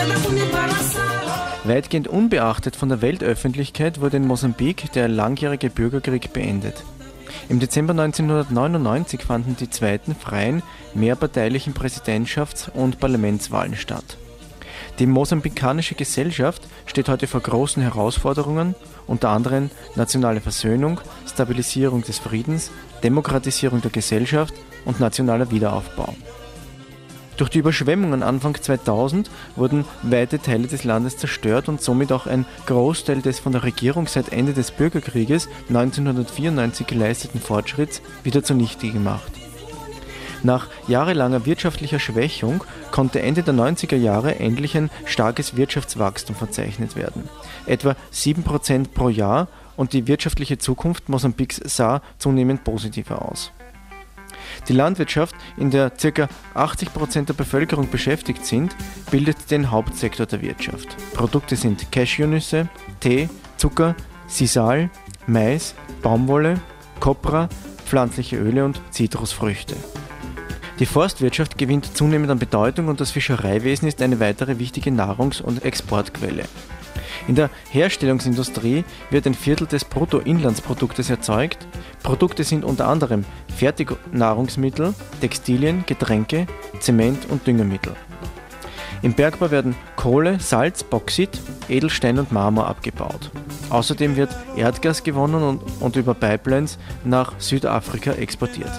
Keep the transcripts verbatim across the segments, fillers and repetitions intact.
Weitgehend unbeachtet von der Weltöffentlichkeit wurde in Mosambik der langjährige Bürgerkrieg beendet. Im Dezember neunzehnhundertneunundneunzig fanden die zweiten freien, mehrparteilichen Präsidentschafts- und Parlamentswahlen statt. Die mosambikanische Gesellschaft steht heute vor großen Herausforderungen, unter anderem nationale Versöhnung, Stabilisierung des Friedens, Demokratisierung der Gesellschaft und nationaler Wiederaufbau. Durch die Überschwemmungen Anfang zweitausend wurden weite Teile des Landes zerstört und somit auch ein Großteil des von der Regierung seit Ende des Bürgerkrieges neunzehnhundertvierundneunzig geleisteten Fortschritts wieder zunichte gemacht. Nach jahrelanger wirtschaftlicher Schwächung konnte Ende der neunziger Jahre endlich ein starkes Wirtschaftswachstum verzeichnet werden. Etwa sieben Prozent pro Jahr, und die wirtschaftliche Zukunft Mosambiks sah zunehmend positiver aus. Die Landwirtschaft, in der ca. achtzig Prozent der Bevölkerung beschäftigt sind, bildet den Hauptsektor der Wirtschaft. Produkte sind Cashewnüsse, Tee, Zucker, Sisal, Mais, Baumwolle, Kopra, pflanzliche Öle und Zitrusfrüchte. Die Forstwirtschaft gewinnt zunehmend an Bedeutung und das Fischereiwesen ist eine weitere wichtige Nahrungs- und Exportquelle. In der Herstellungsindustrie wird ein Viertel des Bruttoinlandsproduktes erzeugt. Produkte sind unter anderem Fertignahrungsmittel, Textilien, Getränke, Zement und Düngemittel. Im Bergbau werden Kohle, Salz, Bauxit, Edelstein und Marmor abgebaut. Außerdem wird Erdgas gewonnen und, und über Pipelines nach Südafrika exportiert.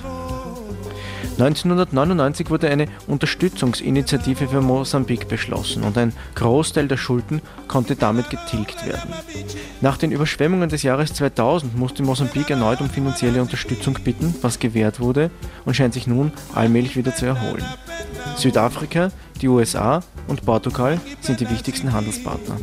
neunzehnhundertneunundneunzig wurde eine Unterstützungsinitiative für Mosambik beschlossen und ein Großteil der Schulden konnte damit getilgt werden. Nach den Überschwemmungen des Jahres zweitausend musste Mosambik erneut um finanzielle Unterstützung bitten, was gewährt wurde und scheint sich nun allmählich wieder zu erholen. Südafrika, die U S A und Portugal sind die wichtigsten Handelspartner.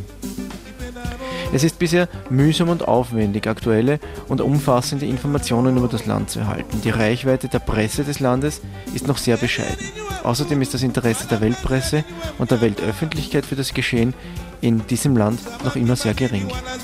Es ist bisher mühsam und aufwendig, aktuelle und umfassende Informationen über das Land zu erhalten. Die Reichweite der Presse des Landes ist noch sehr bescheiden. Außerdem ist das Interesse der Weltpresse und der Weltöffentlichkeit für das Geschehen in diesem Land noch immer sehr gering.